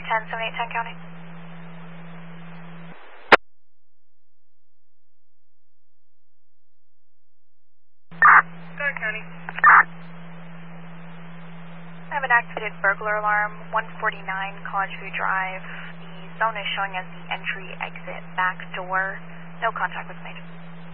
10, 7810 County. Start County. I have an activated burglar alarm, 149 College View Drive. The zone is showing as the entry-exit back door. No contact was made.